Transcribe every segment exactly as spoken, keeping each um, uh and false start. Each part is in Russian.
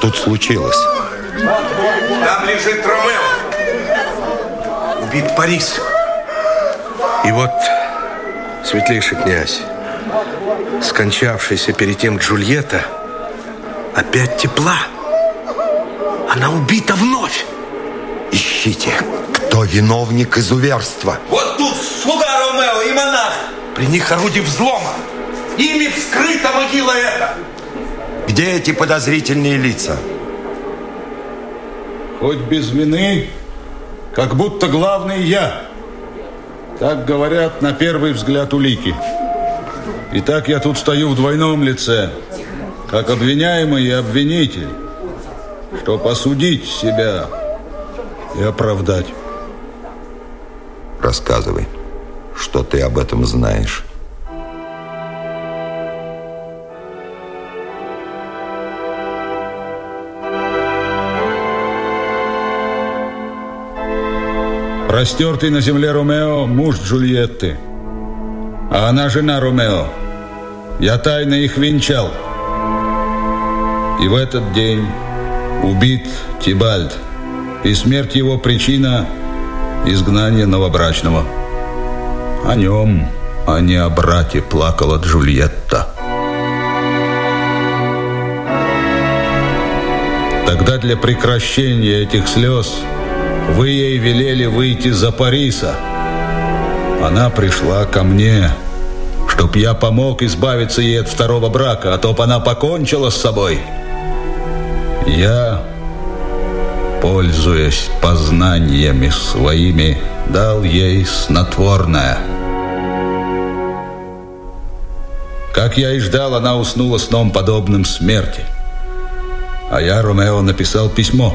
тут случилось? Там лежит Ромео. Убит Парис. И вот, светлейший князь, скончавшаяся перед тем Джульетта, опять тепла. Она убита вновь. Ищите, кто виновник изуверства. Вот тут слуга Ромео и монах. При них орудие взлома. Ими вскрыта могила эта. Где эти подозрительные лица? Хоть без вины, как будто главный я. Так говорят на первый взгляд улики. И так я тут стою в двойном лице, как обвиняемый и обвинитель, чтоб осудить себя и оправдать. Рассказывай, что ты об этом знаешь. Простертый на земле Ромео, муж Джульетты, а она жена Ромео. Я тайно их венчал. И в этот день убит Тибальд, и смерть его причина – изгнание новобрачного. О нем, а не о брате, плакала Джульетта. Тогда для прекращения этих слез вы ей велели выйти за Париса. Она пришла ко мне, чтоб я помог избавиться ей от второго брака, а то б она покончила с собой. Я, пользуясь познаниями своими, дал ей снотворное. Как я и ждал, она уснула сном, подобным смерти. А я Ромео написал письмо.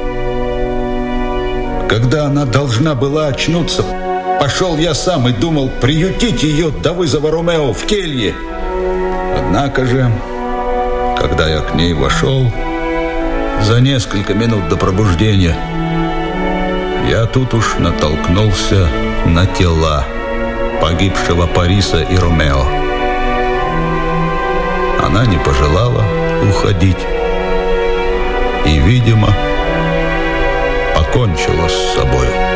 Когда она должна была очнуться, пошел я сам и думал приютить ее до вызова Ромео в келье. Однако же, когда я к ней вошел, за несколько минут до пробуждения, я тут уж натолкнулся на тела погибшего Париса и Ромео. Она не пожелала уходить и, видимо, покончила с собой.